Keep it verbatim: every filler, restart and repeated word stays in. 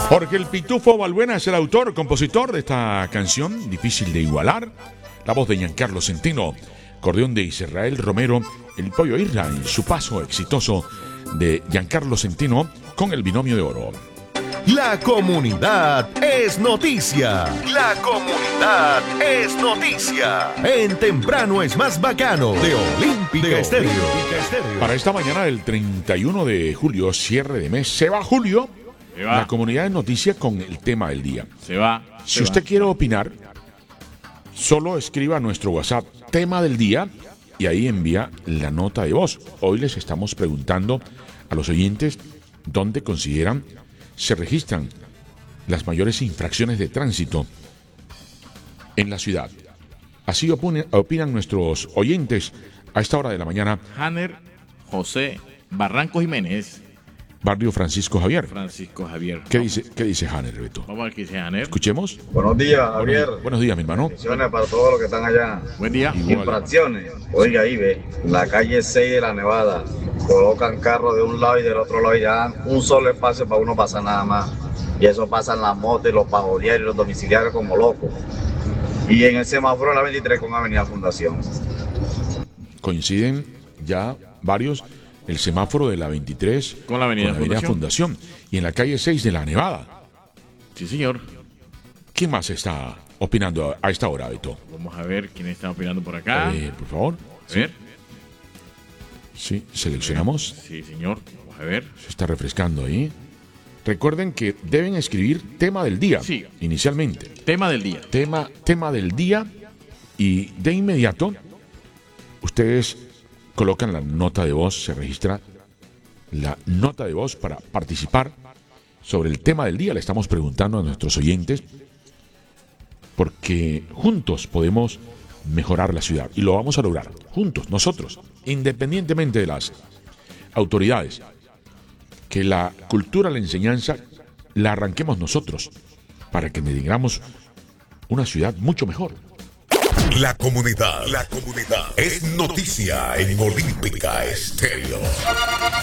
Jorge el Pitufo Balbuena es el autor, compositor de esta canción, difícil de igualar. La voz de Giancarlo Centeno, acordeón de Israel Romero, el Pollo Irra en su paso exitoso de Giancarlo Centeno con el binomio de oro. La comunidad es noticia. La comunidad es noticia. En Temprano es más bacano de Olímpica Estéreo. Para esta mañana del treinta y uno de julio, cierre de mes, se va julio. Se va. La comunidad es noticia con el tema del día. Se va. Si se usted va. quiere opinar, solo escriba a nuestro WhatsApp tema del día y ahí envía la nota de voz. Hoy les estamos preguntando a los oyentes dónde consideran se registran las mayores infracciones de tránsito en la ciudad. Así opone, opinan nuestros oyentes a esta hora de la mañana. Hanner José Barranco Jiménez. Barrio Francisco Javier. Francisco Javier. ¿Qué dice, qué dice Hanner, Beto? Vamos a ver qué dice Hanner. Escuchemos. Buenos días, Javier. Buenos, buenos días, mi hermano. Bendiciones para todos los que están allá. Buen día. Igual. Infracciones. Oiga, ahí ve, la calle seis de la Nevada. Colocan carros de un lado y del otro lado y dan un solo espacio para uno pasar nada más. Y eso pasan las motos y los pagoderos y los domiciliarios como locos. Y en el semáforo de la veintitrés con Avenida Fundación. Coinciden ya varios el semáforo de la veintitrés Con la Avenida Fundación. Y en la calle seis de la Nevada. Sí, señor. ¿Quién más está opinando a esta hora, Beto? Vamos a ver quién está opinando por acá. Eh, por favor. A ver. Sí, seleccionamos. Sí, señor. Vamos a ver. Se está refrescando ahí. Recuerden que deben escribir tema del día. Sí. Inicialmente. Tema del día. Tema, tema del día. Y de inmediato, ustedes colocan la nota de voz, se registra la nota de voz para participar sobre el tema del día. Le estamos preguntando a nuestros oyentes porque juntos podemos mejorar la ciudad y lo vamos a lograr, juntos, nosotros, independientemente de las autoridades. Que la cultura, la enseñanza, la arranquemos nosotros para que tengamos una ciudad mucho mejor. La comunidad, la comunidad es noticia en Olímpica Estéreo.